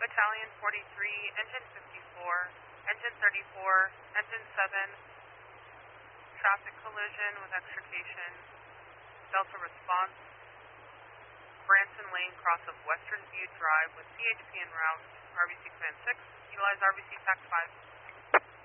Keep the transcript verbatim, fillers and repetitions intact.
Battalion forty-three, Engine fifty-four, Engine thirty-four, Engine seven, traffic collision with extrication, Delta response, Branson Lane cross of Western View Drive with C H P en route, R B C Command six, utilize R B C Fact five.